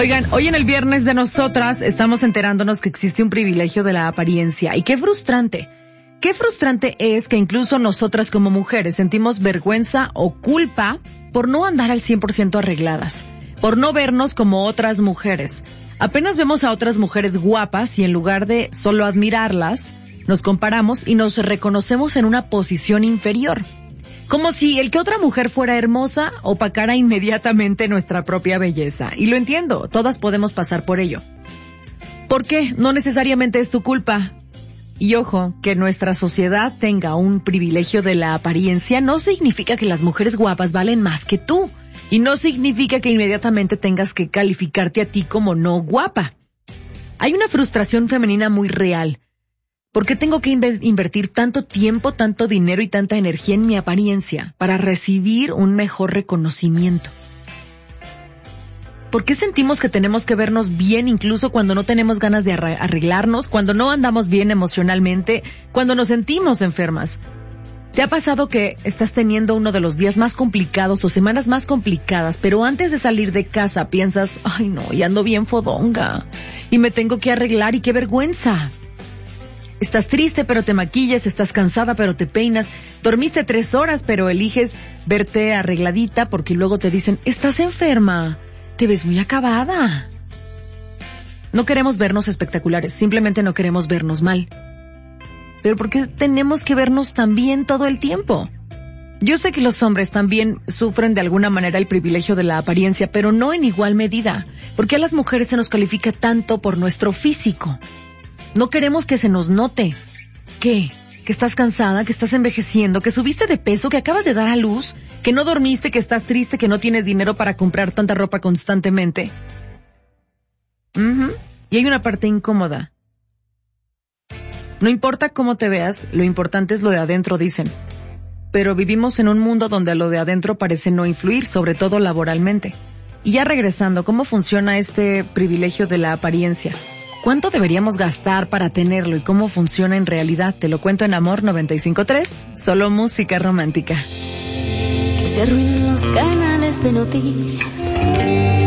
Oigan, hoy en el viernes de nosotras estamos enterándonos que existe un privilegio de la apariencia. Y qué frustrante. Qué frustrante es que incluso nosotras como mujeres sentimos vergüenza o culpa por no andar al 100% arregladas, por no vernos como otras mujeres. Apenas vemos a otras mujeres guapas y en lugar de solo admirarlas, nos comparamos y nos reconocemos en una posición inferior. Como si el que otra mujer fuera hermosa opacara inmediatamente nuestra propia belleza. Y lo entiendo, todas podemos pasar por ello. ¿Por qué? No necesariamente es tu culpa. Y ojo, que nuestra sociedad tenga un privilegio de la apariencia no significa que las mujeres guapas valen más que tú. Y no significa que inmediatamente tengas que calificarte a ti como no guapa. Hay una frustración femenina muy real. ¿Por qué tengo que invertir tanto tiempo, tanto dinero y tanta energía en mi apariencia para recibir un mejor reconocimiento? ¿Por qué sentimos que tenemos que vernos bien incluso cuando no tenemos ganas de arreglarnos, cuando no andamos bien emocionalmente, cuando nos sentimos enfermas? ¿Te ha pasado que estás teniendo uno de los días más complicados o semanas más complicadas, pero antes de salir de casa piensas, ay no, y ando bien fodonga, y me tengo que arreglar y qué vergüenza? Estás triste pero te maquillas, estás cansada pero te peinas, dormiste 3 horas pero eliges verte arregladita porque luego te dicen, estás enferma, te ves muy acabada. No queremos vernos espectaculares, simplemente no queremos vernos mal. Pero ¿por qué tenemos que vernos tan bien todo el tiempo? Yo sé que los hombres también sufren de alguna manera el privilegio de la apariencia, pero no en igual medida. ¿Por qué a las mujeres se nos califica tanto por nuestro físico? No queremos que se nos note. ¿Qué? ¿Que estás cansada? ¿Que estás envejeciendo? ¿Que subiste de peso? ¿Que acabas de dar a luz? ¿Que no dormiste? ¿Que estás triste? ¿Que no tienes dinero para comprar tanta ropa constantemente? Y hay una parte incómoda. No importa cómo te veas, lo importante es lo de adentro, dicen. Pero vivimos en un mundo donde lo de adentro parece no influir, sobre todo laboralmente. Y ya regresando, ¿cómo funciona este privilegio de la apariencia? ¿Cuánto deberíamos gastar para tenerlo y cómo funciona en realidad? Te lo cuento en Amor 95.3, solo música romántica. Que se arruinen los canales de noticias,